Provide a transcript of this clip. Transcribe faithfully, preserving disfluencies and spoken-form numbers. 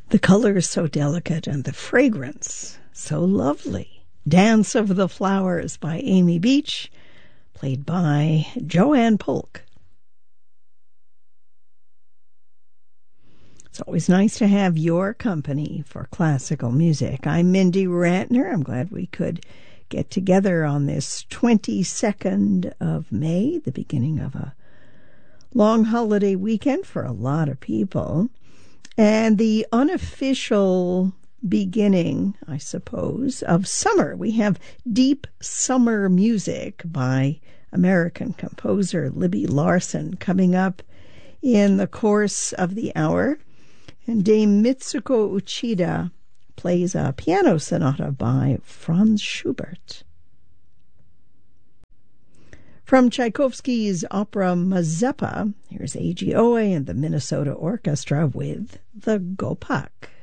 The colors so delicate and the fragrance so lovely. Dance of the Flowers by Amy Beach, played by Joanne Polk. It's always nice to have your company for classical music. I'm Mindy Rantner. I'm glad we could get together on this twenty-second of May, the beginning of a long holiday weekend for a lot of people. And the unofficial beginning, I suppose, of summer. We have Deep Summer Music by American composer Libby Larsen coming up in the course of the hour. And Dame Mitsuko Uchida plays a piano sonata by Franz Schubert. From Tchaikovsky's opera Mazeppa, here's A G Oe and the Minnesota Orchestra with the Gopak.